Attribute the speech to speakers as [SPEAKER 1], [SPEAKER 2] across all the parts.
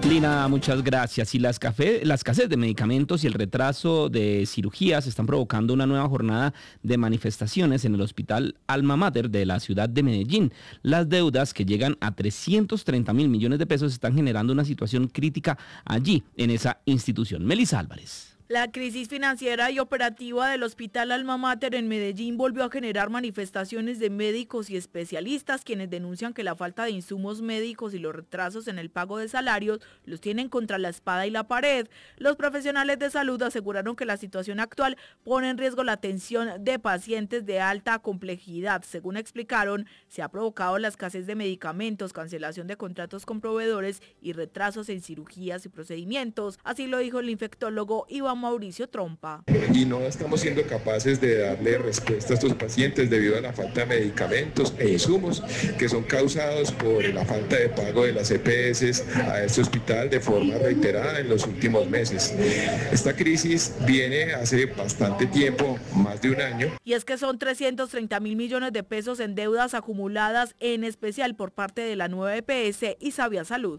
[SPEAKER 1] Lina, muchas gracias. Y la escasez de medicamentos y el retraso de cirugías están provocando una nueva jornada de manifestaciones en el Hospital Alma Mater de la ciudad de Medellín. Las deudas, que llegan a 330.000 millones de pesos, están generando una situación crítica allí, en esa institución. Melissa Álvarez.
[SPEAKER 2] La crisis financiera y operativa del Hospital Alma Mater en Medellín volvió a generar manifestaciones de médicos y especialistas, quienes denuncian que la falta de insumos médicos y los retrasos en el pago de salarios los tienen contra la espada y la pared. Los profesionales de salud aseguraron que la situación actual pone en riesgo la atención de pacientes de alta complejidad. Según explicaron, se ha provocado la escasez de medicamentos, cancelación de contratos con proveedores y retrasos en cirugías y procedimientos. Así lo dijo el infectólogo Iván Mauricio Trompa.
[SPEAKER 3] Y no estamos siendo capaces de darle respuesta a estos pacientes debido a la falta de medicamentos e insumos que son causados por la falta de pago de las EPS a este hospital de forma reiterada en los últimos meses. Esta crisis viene hace bastante tiempo, más de un año.
[SPEAKER 2] Y es que son 330.000 millones de pesos en deudas acumuladas, en especial por parte de la nueva EPS y Sabia Salud.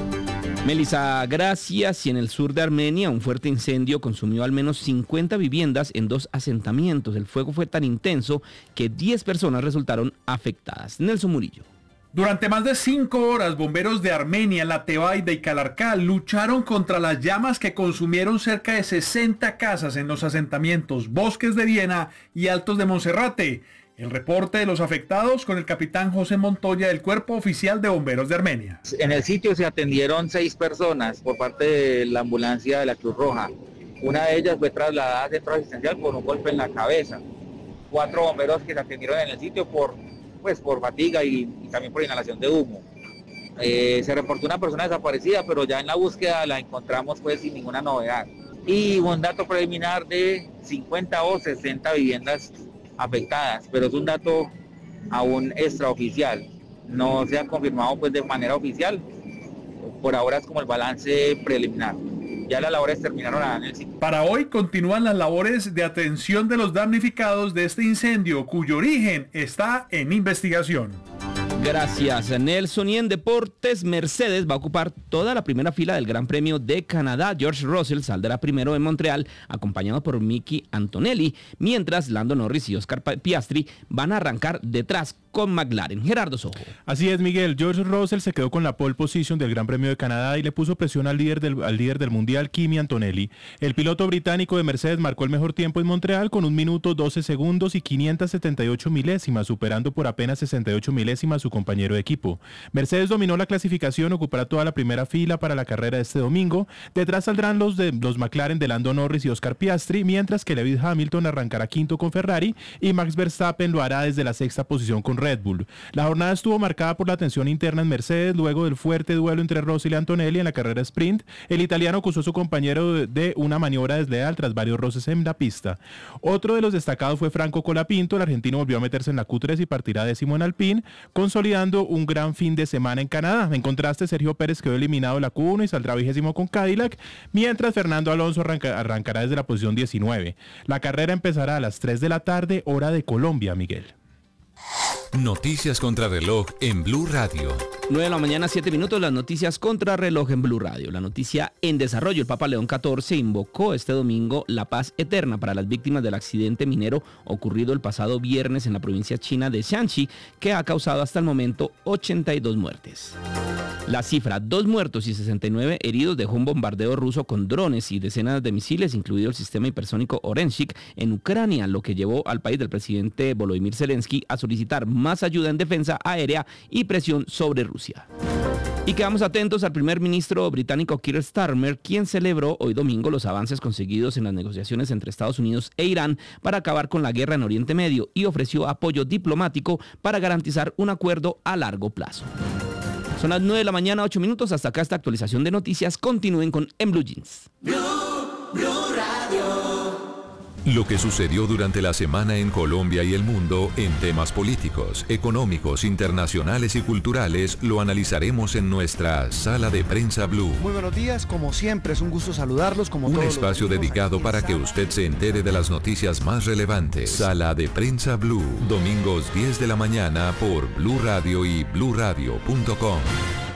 [SPEAKER 1] Melissa, gracias. Y en el sur de Armenia, un fuerte incendio consumió al menos 50 viviendas en 2 asentamientos. El fuego fue tan intenso que 10 personas resultaron afectadas. Nelson Murillo.
[SPEAKER 4] Durante más de 5 horas, bomberos de Armenia, La Tebaida y Calarcá lucharon contra las llamas que consumieron cerca de 60 casas en los asentamientos Bosques de Viena y Altos de Monserrate. El reporte de los afectados con el capitán José Montoya del Cuerpo Oficial de Bomberos de Armenia.
[SPEAKER 5] En el sitio se atendieron 6 personas por parte de la ambulancia de la Cruz Roja. Una de ellas fue trasladada a centro asistencial por un golpe en la cabeza. 4 bomberos que se atendieron en el sitio por fatiga y también por inhalación de humo. Se reportó una persona desaparecida, pero ya en la búsqueda la encontramos sin ninguna novedad. Y un dato preliminar de 50 o 60 viviendas afectadas, pero es un dato aún extraoficial, no se ha confirmado de manera oficial. Por ahora es como el balance preliminar. Ya las labores terminaron en el sitio.
[SPEAKER 4] Para hoy continúan las labores de atención de los damnificados de este incendio, cuyo origen está en investigación.
[SPEAKER 1] Gracias, Nelson. Y en deportes, Mercedes va a ocupar toda la primera fila del Gran Premio de Canadá. George Russell saldrá primero en Montreal, acompañado por Mickey Antonelli, mientras Lando Norris y Oscar Piastri van a arrancar detrás con McLaren. Gerardo Sojo.
[SPEAKER 6] Así es, Miguel. George Russell se quedó con la pole position del Gran Premio de Canadá y le puso presión al líder del mundial, Kimi Antonelli. El piloto británico de Mercedes marcó el mejor tiempo en Montreal con 1 minuto 12 segundos y 578 milésimas, superando por apenas 68 milésimas su compañero de equipo. Mercedes dominó la clasificación, ocupará toda la primera fila para la carrera de este domingo. Detrás saldrán los McLaren de Lando Norris y Oscar Piastri, mientras que Lewis Hamilton arrancará quinto con Ferrari y Max Verstappen lo hará desde la 6ª posición con Red Bull. La jornada estuvo marcada por la tensión interna en Mercedes luego del fuerte duelo entre Russell y Antonelli en la carrera sprint. El italiano acusó a su compañero de una maniobra desleal tras varios roces en la pista. Otro de los destacados fue Franco Colapinto. El argentino volvió a meterse en la Q3 y partirá 10º en Alpine, consolidando un gran fin de semana en Canadá. En contraste, Sergio Pérez quedó eliminado de la Q1 y saldrá 20º con Cadillac, mientras Fernando Alonso arrancará desde la posición 19. La carrera empezará a las 3 de la tarde, hora de Colombia, Miguel.
[SPEAKER 7] Noticias contra reloj en Blue Radio.
[SPEAKER 1] 9 de la mañana, 7 minutos, las noticias contra reloj en Blue Radio. La noticia en desarrollo: el Papa León XIV invocó este domingo la paz eterna para las víctimas del accidente minero ocurrido el pasado viernes en la provincia china de Shanxi, que ha causado hasta el momento 82 muertes. La cifra, 2 muertos y 69 heridos, dejó un bombardeo ruso con drones y decenas de misiles, incluido el sistema hipersónico Oreshnik, en Ucrania, lo que llevó al país del presidente Volodymyr Zelensky a solicitar más ayuda en defensa aérea y presión sobre Rusia. Y quedamos atentos al primer ministro británico Keir Starmer, quien celebró hoy domingo los avances conseguidos en las negociaciones entre Estados Unidos e Irán para acabar con la guerra en Oriente Medio y ofreció apoyo diplomático para garantizar un acuerdo a largo plazo. Son las 9 de la mañana, 8 minutos. Hasta acá esta actualización de noticias. Continúen con En Blue Jeans.
[SPEAKER 7] Blue Radio. Lo que sucedió durante la semana en Colombia y el mundo en temas políticos, económicos, internacionales y culturales lo analizaremos en nuestra Sala de Prensa Blue.
[SPEAKER 8] Muy buenos días, como siempre es un gusto saludarlos.
[SPEAKER 7] Un espacio dedicado para que usted se entere de las noticias más relevantes. Sala de Prensa Blue, domingos 10 de la mañana por Blue Radio y bluradio.com.